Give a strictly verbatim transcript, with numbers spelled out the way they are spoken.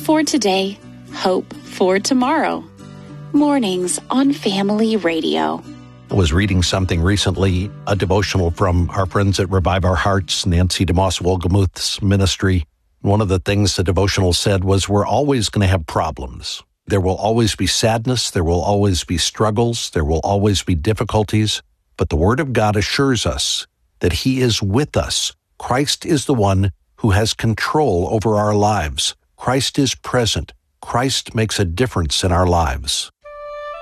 for today, hope for tomorrow. Mornings on Family Radio. I was reading something recently, a devotional from our friends at Revive Our Hearts, Nancy DeMoss Wolgemuth's ministry. One of the things the devotional said was, we're always going to have problems. There will always be sadness. There will always be struggles. There will always be difficulties. But the Word of God assures us that He is with us. Christ is the one who has control over our lives. Christ is present. Christ makes a difference in our lives.